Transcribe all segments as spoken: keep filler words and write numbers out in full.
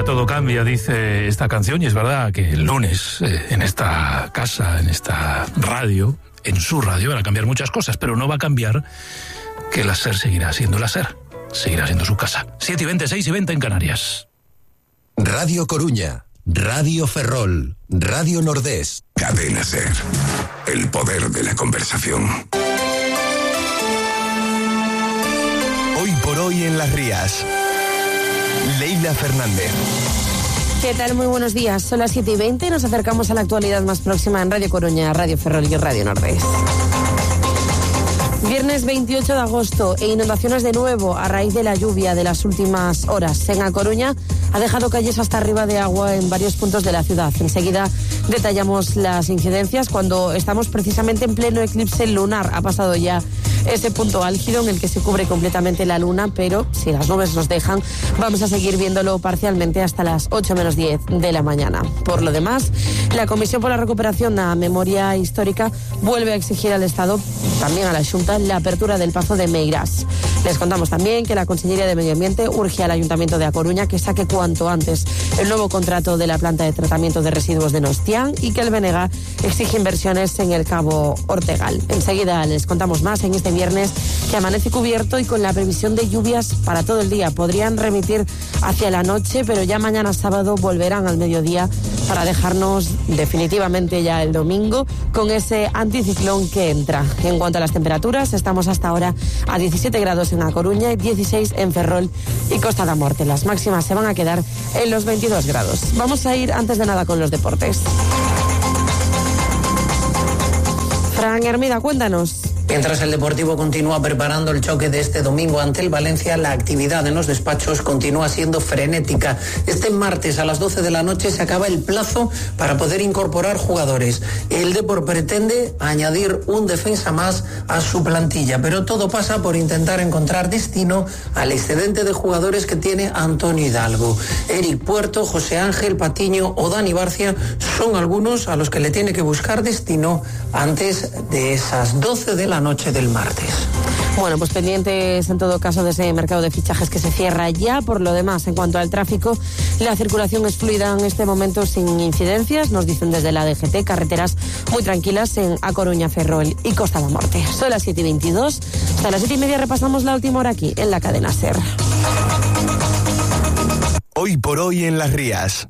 todo cambia, dice esta canción, y es verdad que el lunes eh, en esta casa, en esta radio, en su radio, van a cambiar muchas cosas, pero no va a cambiar que la SER seguirá siendo la SER, seguirá siendo su casa. siete y veinte, seis y veinte en Canarias. Radio Coruña, Radio Ferrol, Radio Nordés. Cadena SER, el poder de la conversación. Hoy por hoy en Las Rías, Leila Fernández. ¿Qué tal? Muy buenos días. Son las siete y veinte y nos acercamos a la actualidad más próxima en Radio Coruña, Radio Ferrol y Radio Nordés. Viernes veintiocho de agosto e inundaciones de nuevo a raíz de la lluvia de las últimas horas. En A Coruña ha dejado calles hasta arriba de agua en varios puntos de la ciudad. Enseguida detallamos las incidencias cuando estamos precisamente en pleno eclipse lunar. Ha pasado ya ese punto álgido en el que se cubre completamente la luna, pero si las nubes nos dejan, vamos a seguir viéndolo parcialmente hasta las ocho menos diez de la mañana. Por lo demás, la Comisión por la Recuperación de la Memoria Histórica vuelve a exigir al Estado, también a la Xunta, la apertura del Pazo de Meirás. Les contamos también que la Consellería de Medio Ambiente urge al Ayuntamiento de A Coruña que saque cuanto antes el nuevo contrato de la planta de tratamiento de residuos de Nostián y que el B N G exige inversiones en el Cabo Ortegal. Enseguida les contamos más en este viernes que amanece cubierto y con la previsión de lluvias para todo el día. Podrían remitir hacia la noche, pero ya mañana sábado volverán al mediodía para dejarnos definitivamente ya el domingo con ese anticiclón que entra. En cuanto a las temperaturas, estamos hasta ahora a diecisiete grados en A Coruña y dieciséis en Ferrol y Costa da Morte. Las máximas se van a quedar en los veintidós grados. Vamos a ir antes de nada con los deportes. Fran Hermida, cuéntanos. Mientras el Deportivo continúa preparando el choque de este domingo ante el Valencia, la actividad en los despachos continúa siendo frenética. Este martes a las doce de la noche se acaba el plazo para poder incorporar jugadores. El Depor pretende añadir un defensa más a su plantilla, pero todo pasa por intentar encontrar destino al excedente de jugadores que tiene Antonio Hidalgo. Eric Puerto, José Ángel Patiño o Dani Barcia son algunos a los que le tiene que buscar destino antes de esas doce de la noche del martes. Bueno, pues pendientes en todo caso de ese mercado de fichajes que se cierra ya. Por lo demás, en cuanto al tráfico, la circulación es fluida en este momento sin incidencias, nos dicen desde la D G T, carreteras muy tranquilas en A Coruña, Ferrol y Costa da Morte. Son las siete y veintidós, hasta las siete y media repasamos la última hora aquí en la cadena SER. Hoy por hoy en Las Rías,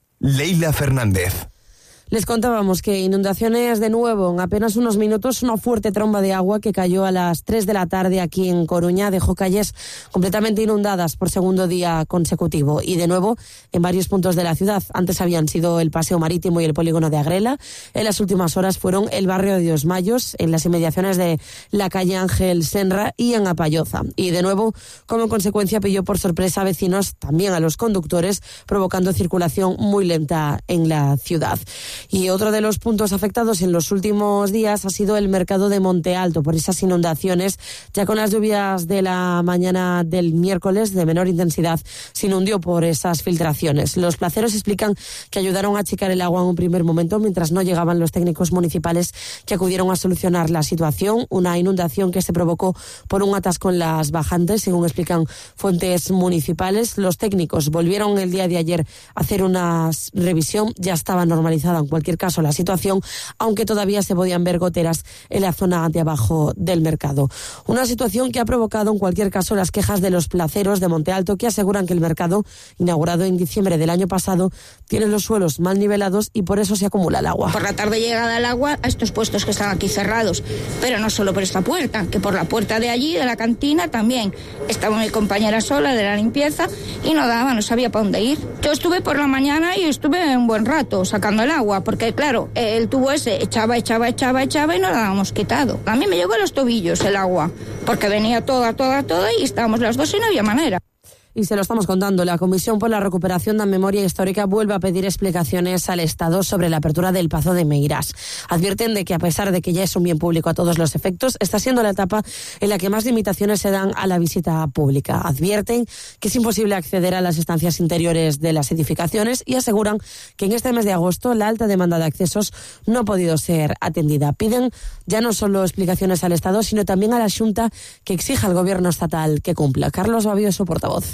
Leila Fernández. Les contábamos que inundaciones de nuevo en apenas unos minutos. Una fuerte tromba de agua que cayó a las tres de la tarde aquí en Coruña dejó calles completamente inundadas por segundo día consecutivo y de nuevo en varios puntos de la ciudad. Antes habían sido el Paseo Marítimo y el Polígono de Agrela. En las últimas horas fueron el barrio de Dos Mayos, en las inmediaciones de la calle Ángel Senra y en Apalloza. Y de nuevo, como consecuencia, pilló por sorpresa a vecinos, también a los conductores, provocando circulación muy lenta en la ciudad. Y otro de los puntos afectados en los últimos días ha sido el mercado de Monte Alto por esas inundaciones. Ya con las lluvias de la mañana del miércoles de menor intensidad se inundió por esas filtraciones. Los placeros explican que ayudaron a achicar el agua en un primer momento mientras no llegaban los técnicos municipales que acudieron a solucionar la situación. Una inundación que se provocó por un atasco en las bajantes, según explican fuentes municipales. Los técnicos volvieron el día de ayer a hacer una revisión. Ya estaba normalizada en cualquier caso la situación, aunque todavía se podían ver goteras en la zona de abajo del mercado. Una situación que ha provocado en cualquier caso las quejas de los placeros de Monte Alto, que aseguran que el mercado, inaugurado en diciembre del año pasado, tiene los suelos mal nivelados y por eso se acumula el agua. Por la tarde llegada el agua a estos puestos que están aquí cerrados, pero no solo por esta puerta, que por la puerta de allí, de la cantina, también. Estaba mi compañera sola de la limpieza y no daba, no sabía para dónde ir. Yo estuve por la mañana y estuve un buen rato sacando el agua, porque claro, el tubo ese echaba, echaba, echaba, echaba y no lo habíamos quitado. A mí me llegó a los tobillos el agua, porque venía toda, toda, toda y estábamos las dos y no había manera. Y se lo estamos contando, la Comisión por la Recuperación de la Memoria Histórica vuelve a pedir explicaciones al Estado sobre la apertura del Pazo de Meirás. Advierten de que a pesar de que ya es un bien público a todos los efectos, está siendo la etapa en la que más limitaciones se dan a la visita pública. Advierten que es imposible acceder a las estancias interiores de las edificaciones y aseguran que en este mes de agosto la alta demanda de accesos no ha podido ser atendida. Piden ya no solo explicaciones al Estado, sino también a la Xunta que exija al Gobierno estatal que cumpla. Carlos Babío, su portavoz.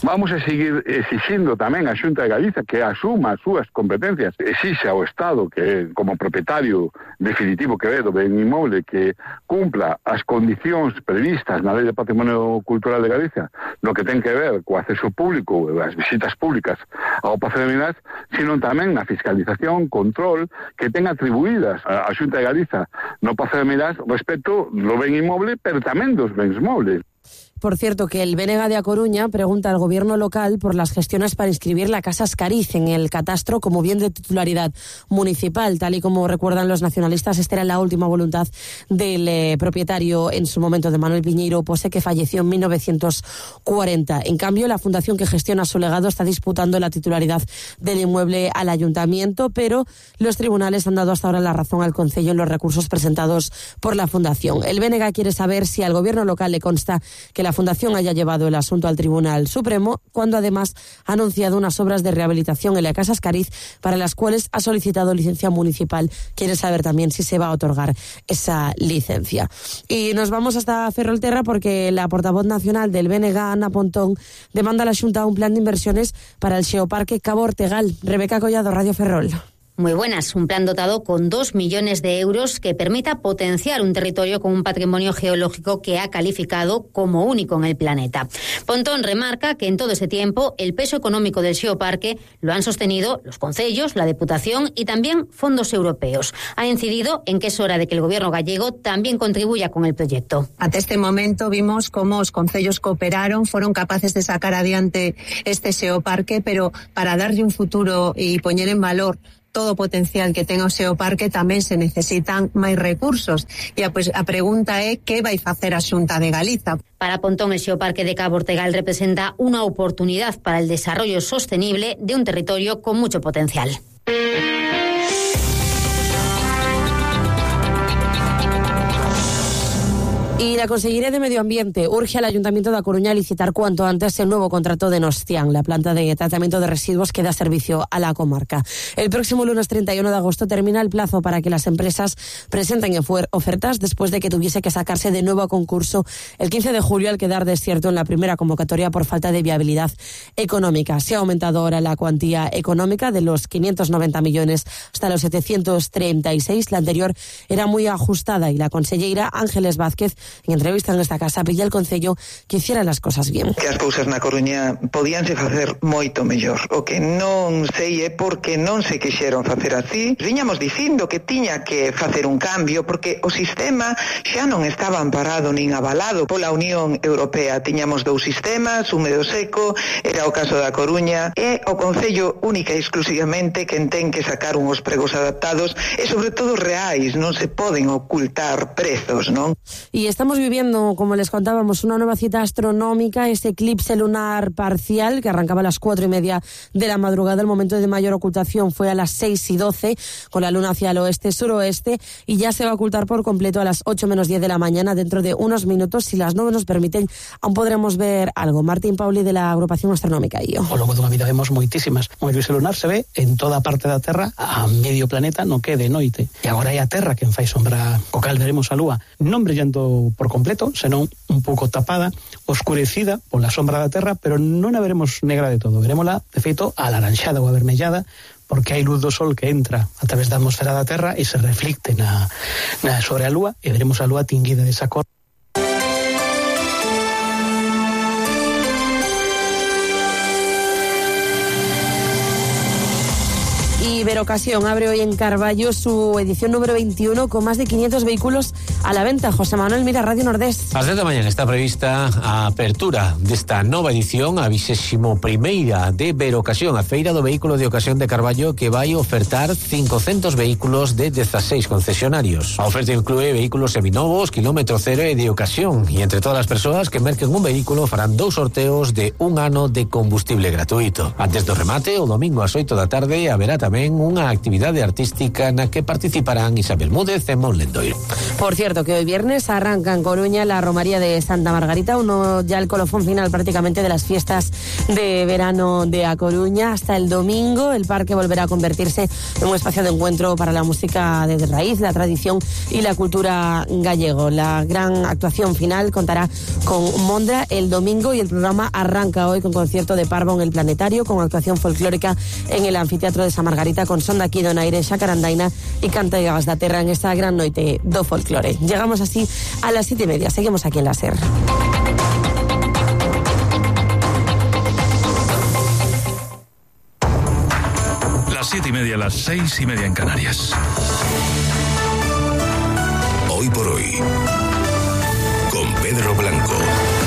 Vamos a seguir exigindo tamén a Xunta de Galicia que asuma as súas competencias, exixe ao Estado que como propietario definitivo que é do ben inmoble que cumpla as condicións previstas na Lei de Patrimonio Cultural de Galicia no que ten que ver co acceso público e as visitas públicas ao Pazo de Meirás, sino tamén na fiscalización, control que ten atribuídas a Xunta de Galicia no Pazo de Meirás respecto do ben inmoble, pero tamén dos bens mobles. Por cierto, que el B N G de A Coruña pregunta al gobierno local por las gestiones para inscribir la Casa Escariz en el catastro como bien de titularidad municipal. Tal y como recuerdan los nacionalistas, esta era la última voluntad del eh, propietario en su momento, de Manuel Piñeiro Pose, que falleció en mil novecientos cuarenta. En cambio, la fundación que gestiona su legado está disputando la titularidad del inmueble al ayuntamiento, pero los tribunales han dado hasta ahora la razón al concello en los recursos presentados por la fundación. El B N G quiere saber si al gobierno local le consta que la Fundación haya llevado el asunto al Tribunal Supremo, cuando además ha anunciado unas obras de rehabilitación en la Casa Escariz para las cuales ha solicitado licencia municipal. Quiere saber también si se va a otorgar esa licencia. Y nos vamos hasta Ferrolterra porque la portavoz nacional del B N G, Ana Pontón, demanda a la Xunta un plan de inversiones para el Xeoparque Cabo Ortegal. Rebeca Collado, Radio Ferrol. Muy buenas, un plan dotado con dos millones de euros que permita potenciar un territorio con un patrimonio geológico que ha calificado como único en el planeta. Pontón remarca que en todo ese tiempo el peso económico del Xeoparque lo han sostenido los concellos, la Deputación y también fondos europeos. Ha incidido en que es hora de que el gobierno gallego también contribuya con el proyecto. Ante este momento vimos cómo os concellos cooperaron, fueron capaces de sacar adiante este Xeoparque, pero para darle un futuro y poner en valor todo o potencial que tenga o Xeoparque tamén se necesitan máis recursos. E a, pues, a pregunta é que vai facer a Xunta de Galiza. Para Pontón, el Xeoparque de Cabo Ortegal representa una oportunidad para el desarrollo sostenible de un territorio con mucho potencial. Y la Consellería de Medio Ambiente urge al Ayuntamiento de A Coruña a licitar cuanto antes el nuevo contrato de Nostián, la planta de tratamiento de residuos que da servicio a la comarca. El próximo lunes treinta y uno de agosto termina el plazo para que las empresas presenten ofertas después de que tuviese que sacarse de nuevo a concurso el quince de julio al quedar desierto en la primera convocatoria por falta de viabilidad económica. Se ha aumentado ahora la cuantía económica de los quinientos noventa millones hasta los setecientos treinta y seis. La anterior era muy ajustada y la consellera Ángeles Vázquez, en entrevista en esta casa, pilla el Concello que hiciera las cosas bien. Que as cousas na Coruña podíanse facer moito mellor. O que non sei é porque non se quixeron facer así. Viñamos dicindo que tiña que facer un cambio porque o sistema xa non estaba amparado nin avalado pola Unión Europea. Tiñamos dous sistemas, húmedo seco, era o caso da Coruña, e o Concello única e exclusivamente quen ten que sacar uns pregos adaptados e sobre todo reais, non se poden ocultar prezos, non? Y estamos viviendo, como les contábamos, una nueva cita astronómica, este eclipse lunar parcial que arrancaba a las cuatro y media de la madrugada. El momento de mayor ocultación fue a las seis y doce, con la luna hacia el oeste-suroeste, y ya se va a ocultar por completo a las ocho menos diez de la mañana. Dentro de unos minutos, si las nubes nos permiten, aún podremos ver algo. Martín Pauli, de la agrupación astronómica I O. Ao longo dunha vida vemos moitísimas. O eclipse lunar se ve en toda parte da Terra, a medio planeta no que de noite. E agora é a Terra quen fai sombra, o cal veremos a lúa non brillando por completo, senón un pouco tapada, oscurecida pola sombra da Terra, pero non a veremos negra de todo. Veremosla, de feito, alaranxada ou avermellada, porque hai luz do sol que entra a través da atmosfera da Terra e se reflicte na, na sobre a lúa, e veremos a lúa tinguida desa cor. Iberocasión abre hoy en Carballo su edición número veintiuno con más de quinientos vehículos a la venta. José Manuel Mira, Radio Nordés. Ás dez da mañá está prevista a apertura desta nova edición, a vigésimo primeira de Iberocasión, a feira do vehículo de ocasión de Carballo, que vai ofertar cincocentos vehículos de dezaseis concesionarios. A oferta inclúe vehículos seminovos, kilómetro cero e de ocasión, e entre todas as persoas que merquen un vehículo farán dous sorteos de un ano de combustible gratuito. Antes do remate, o domingo ás oito da tarde, haberá tamén unha actividade artística na que participarán Isabel Múdez e Mon Lendoiro. Por cierto, cierto que hoy viernes arranca en Coruña la Romaría de Santa Margarita, uno ya el colofón final prácticamente de las fiestas de verano de A Coruña. Hasta el domingo el parque volverá a convertirse en un espacio de encuentro para la música de raíz, la tradición y la cultura gallego. La gran actuación final contará con Mondra el domingo y el programa arranca hoy con concierto de Parvo en el Planetario, con actuación folclórica en el Anfiteatro de Santa Margarita, con Son daqui do Naire, Xacarandaina y Canta de Gabas da Terra en esta gran noite do folclore. Llegamos así a las siete y media. Seguimos aquí en la SER. Las siete y media, las seis y media en Canarias. Hoy por hoy, con Pedro Blanco.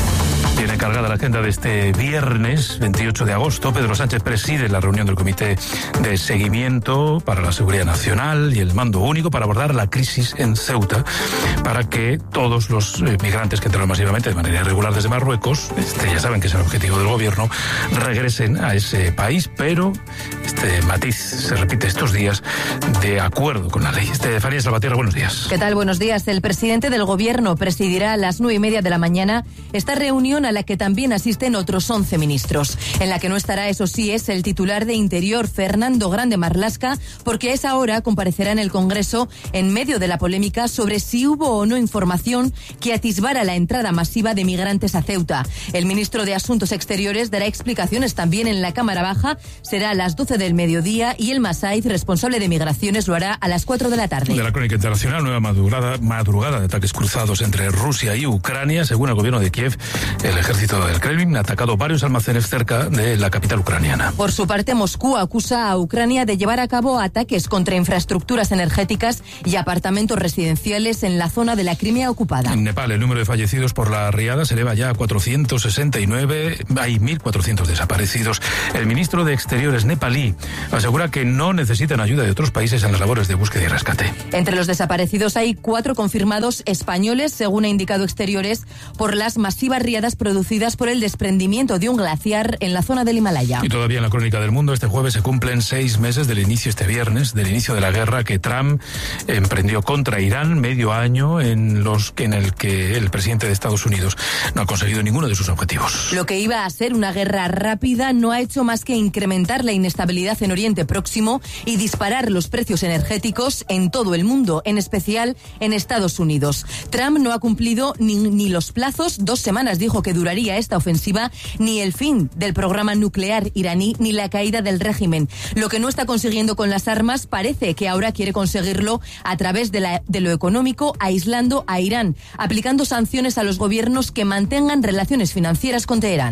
Tiene cargada la agenda de este viernes veintiocho de agosto. Pedro Sánchez preside la reunión del Comité de Seguimiento para la Seguridad Nacional y el Mando Único para abordar la crisis en Ceuta, para que todos los eh, migrantes que entran masivamente de manera irregular desde Marruecos, este, ya saben que es el objetivo del gobierno, regresen a ese país, pero este matiz se repite estos días de acuerdo con la ley. Estefanía Salvatierra, buenos días. ¿Qué tal? Buenos días. El presidente del gobierno presidirá a las nueve y media de la mañana esta reunión a la que también asisten otros once ministros. En la que no estará, eso sí, es el titular de Interior, Fernando Grande Marlaska, porque a esa hora comparecerá en el Congreso en medio de la polémica sobre si hubo o no información que atisbara la entrada masiva de migrantes a Ceuta. El ministro de Asuntos Exteriores dará explicaciones también en la Cámara Baja, será a las doce del mediodía, y el Masaiz, responsable de migraciones, lo hará a las cuatro de la tarde. De la crónica internacional, nueva madrugada, madrugada de ataques cruzados entre Rusia y Ucrania. Según el gobierno de Kiev, el ejército del Kremlin ha atacado varios almacenes cerca de la capital ucraniana. Por su parte, Moscú acusa a Ucrania de llevar a cabo ataques contra infraestructuras energéticas y apartamentos residenciales en la zona de la Crimea ocupada. En Nepal, el número de fallecidos por la riada se eleva ya a cuatrocientos sesenta y nueve. Hay mil cuatrocientos desaparecidos. El ministro de Exteriores nepalí asegura que no necesitan ayuda de otros países en las labores de búsqueda y rescate. Entre los desaparecidos hay cuatro confirmados españoles, según ha indicado Exteriores, por las masivas riadas producidas por el desprendimiento de un glaciar en la zona del Himalaya. Y todavía en la crónica del mundo, este jueves se cumplen seis meses del inicio, este viernes, del inicio de la guerra que Trump emprendió contra Irán, medio año en los en el que el presidente de Estados Unidos no ha conseguido ninguno de sus objetivos. Lo que iba a ser una guerra rápida no ha hecho más que incrementar la inestabilidad en Oriente Próximo y disparar los precios energéticos en todo el mundo, en especial en Estados Unidos. Trump no ha cumplido ni, ni los plazos, dos semanas dijo que duraría esta ofensiva, ni el fin del programa nuclear iraní, ni la caída del régimen. Lo que no está consiguiendo con las armas parece que ahora quiere conseguirlo a través de, la, de lo económico, aislando a Irán, aplicando sanciones a los gobiernos que mantengan relaciones financieras con Teherán.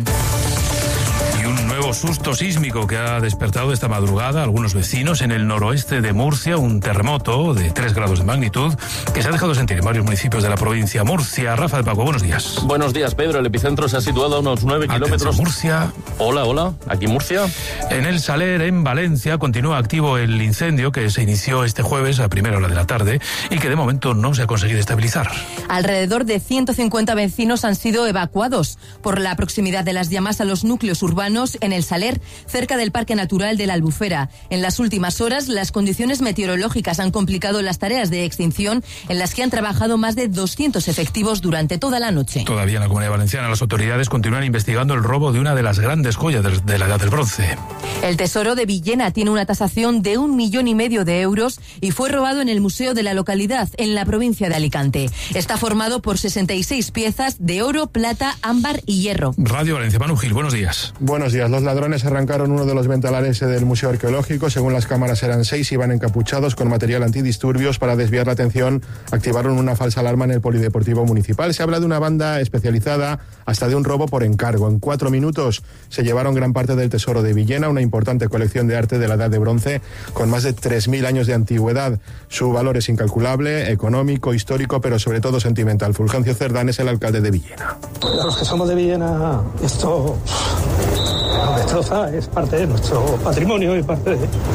Un nuevo susto sísmico que ha despertado esta madrugada a algunos vecinos en el noroeste de Murcia, un terremoto de tres grados de magnitud que se ha dejado sentir en varios municipios de la provincia. Murcia, Rafa de Paco, buenos días. Buenos días, Pedro. El epicentro se ha situado a unos nueve kilómetros. Murcia. Hola, hola. Aquí Murcia. En el Saler, en Valencia, continúa activo el incendio que se inició este jueves a primera hora de la tarde y que de momento no se ha conseguido estabilizar. Alrededor de ciento cincuenta vecinos han sido evacuados por la proximidad de las llamas a los núcleos urbanos en el Saler, cerca del Parque Natural de la Albufera. En las últimas horas, las condiciones meteorológicas han complicado las tareas de extinción, en las que han trabajado más de doscientos efectivos durante toda la noche. Todavía en la Comunidad Valenciana, las autoridades continúan investigando el robo de una de las grandes joyas de, de la Edad del Bronce. El Tesoro de Villena tiene una tasación de un millón y medio de euros y fue robado en el museo de la localidad, en la provincia de Alicante. Está formado por sesenta y seis piezas de oro, plata, ámbar y hierro. Radio Valencia, Manu Gil, buenos días. Buenos días. Los ladrones arrancaron uno de los ventanales del Museo Arqueológico. Según las cámaras eran seis, iban encapuchados con material antidisturbios. Para desviar la atención, activaron una falsa alarma en el Polideportivo Municipal. Se habla de una banda especializada, hasta de un robo por encargo. En cuatro minutos se llevaron gran parte del tesoro de Villena, una importante colección de arte de la Edad de Bronce con más de tres mil años de antigüedad. Su valor es incalculable, económico, histórico, pero sobre todo sentimental. Fulgencio Cerdán es el alcalde de Villena. A los que somos de Villena, esto nos destroza, es parte de nuestro patrimonio y parte de,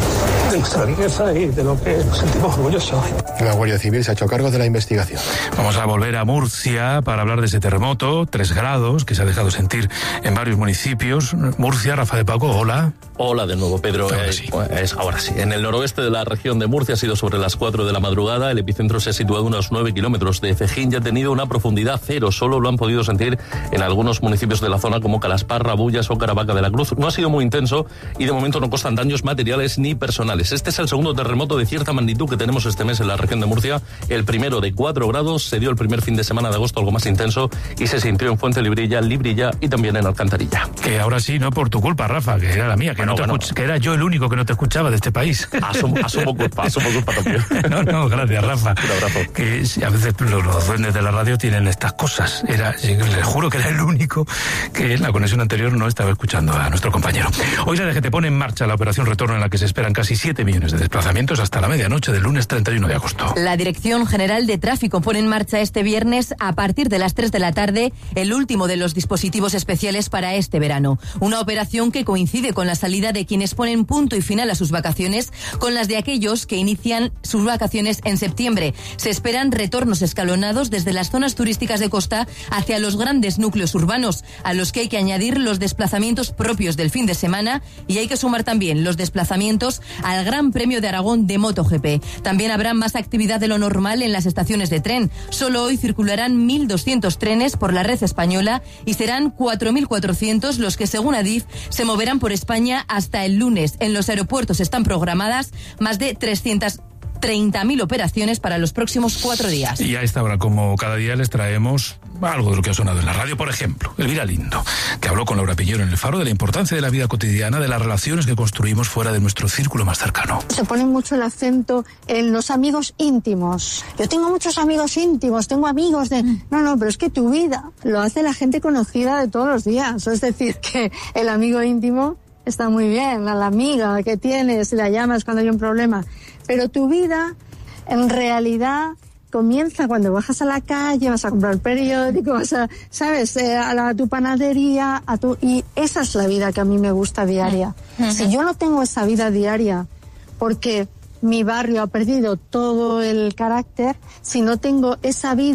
de nuestra riqueza y de lo que nos sentimos orgullosos. La Guardia Civil se ha hecho cargo de la investigación. Vamos a volver a Murcia para hablar de ese terremoto, tres grados, que se ha dejado sentir en varios municipios. Murcia, Rafa de Paco, hola. Hola de nuevo, Pedro. Ahora eh, sí. Es, ahora sí. En el noroeste de la región de Murcia ha sido sobre las cuatro de la madrugada. El epicentro se ha situado a unos nueve kilómetros de Cejín y ha tenido una profundidad cero. Solo lo han podido sentir en algunos municipios de la zona como Calasparra, Bullas o Caravaca de la Cruz. No ha sido muy intenso y de momento no constan daños materiales ni personales. Este es el segundo terremoto de cierta magnitud que tenemos este mes en la región de Murcia. El primero de cuatro grados se dio el primer fin de semana de agosto, algo más intenso, y se sintió en Fuente Librilla, Librilla y también en Alcantarilla. Que ahora sí, no por tu culpa, Rafa, que era la mía, que, bueno, no te bueno. escuch- que era yo el único que no te escuchaba de este país. Asumo, asumo culpa, asumo culpa también. No, no, gracias, Rafa. Un abrazo. Que sí, a veces los, los duendes de la radio tienen estas cosas. Era, les juro que era el único que en la conexión anterior no estaba escuchando a nuestro compañero. Hoy la D G T pone en marcha la operación Retorno, en la que se esperan casi siete millones de desplazamientos hasta la medianoche del lunes treinta y uno de agosto. La Dirección General de Tráfico pone en marcha este viernes, a partir de las tres de la tarde, el último de los dispositivos especiales para este verano. Una operación que coincide con la salida de quienes ponen punto y final a sus vacaciones con las de aquellos que inician sus vacaciones en septiembre. Se esperan retornos escalonados desde las zonas turísticas de costa hacia los grandes núcleos urbanos, a los que hay que añadir los desplazamientos propios del fin de semana, y hay que sumar también los desplazamientos al Gran Premio de Aragón de MotoGP. También habrá más actividad de lo normal en las estaciones de tren. Solo hoy circularán mil doscientos trenes por la red española y serán cuatro mil cuatrocientos los que, según Adif, se moverán por España hasta el lunes. En los aeropuertos están programadas más de trescientas treinta mil operaciones para los próximos cuatro días. Y a esta hora, como cada día, les traemos algo de lo que ha sonado en la radio. Por ejemplo, Elvira Lindo, que habló con Laura Piñero en El Faro de la importancia de la vida cotidiana, de las relaciones que construimos fuera de nuestro círculo más cercano. Se pone mucho el acento en los amigos íntimos. Yo tengo muchos amigos íntimos, tengo amigos de... No, no, pero es que tu vida lo hace la gente conocida de todos los días. Es decir, que el amigo íntimo está muy bien, a la amiga que tienes, la llamas cuando hay un problema. Pero tu vida, en realidad, comienza cuando bajas a la calle, vas a comprar el periódico, vas a, ¿sabes?, eh, a, la, a tu panadería, a tu, y esa es la vida que a mí me gusta diaria. Uh-huh. Si yo no tengo esa vida diaria, porque mi barrio ha perdido todo el carácter, si no tengo esa vida